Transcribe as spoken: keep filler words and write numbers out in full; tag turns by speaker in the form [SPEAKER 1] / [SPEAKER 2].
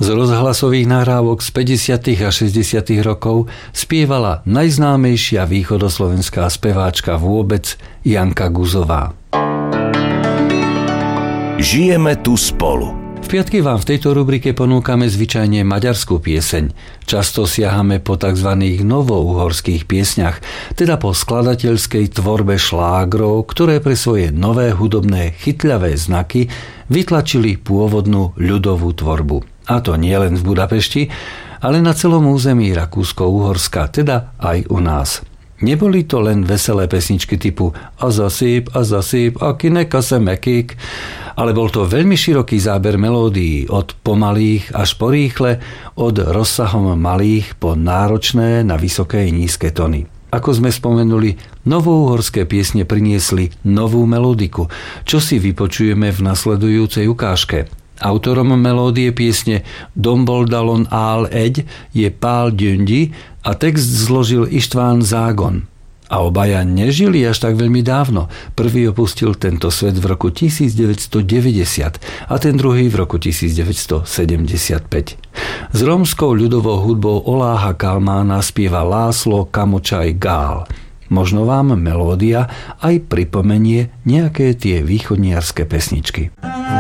[SPEAKER 1] Z rozhlasových nahrávok z päťdesiatych a šesťdesiatych rokov spievala najznámejšia východoslovenská speváčka vôbec Janka Guzová.
[SPEAKER 2] Žijeme tu spolu.
[SPEAKER 1] V piatky vám v tejto rubrike ponúkame zvyčajne maďarskú pieseň. Často siahame po tzv. Novouhorských piesňach, teda po skladateľskej tvorbe šlágrov, ktoré pre svoje nové hudobné chytľavé znaky vytlačili pôvodnú ľudovú tvorbu. A to nie len v Budapešti, ale na celom území Rakúsko-Uhorska, teda aj u nás. Neboli to len veselé pesničky typu a zasýp, a zasýp, a kineka se mekík, ale bol to veľmi široký záber melódií od pomalých až po rýchle, od rozsahom malých po náročné na vysoké i nízke tóny. Ako sme spomenuli, novouhorské piesne priniesli novú melodiku, čo si vypočujeme v nasledujúcej ukážke. Autorom melódie piesne Domboldalon Ál Egy je Pál Gyöngyi a text zložil István Zágon. A obaja nežili až tak veľmi dávno. Prvý opustil tento svet v roku tisícdeväťstodeväťdesiat a ten druhý v roku tisícdeväťstosedemdesiatpäť. S rómskou ľudovou hudbou Oláha Kalmána spieva László Kamocsay Gál. Možno vám melódia aj pripomenie nejaké tie východniarské pesničky.